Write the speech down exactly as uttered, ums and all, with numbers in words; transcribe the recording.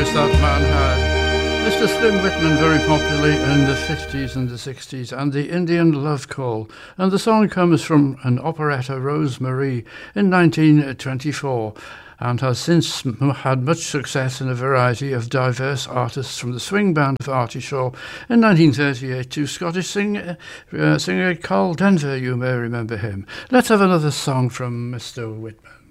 voice that man had. Mister Slim Whitman, very popular in the fifties and the sixties, and the Indian Love Call. And the song comes from an operetta, Rosemarie, in nineteen twenty-four, and has since had much success in a variety of diverse artists, from the swing band of Artie Shaw in nineteen thirty-eight to Scottish sing, uh, singer Carl Denver, you may remember him. Let's have another song from Mister Whitman.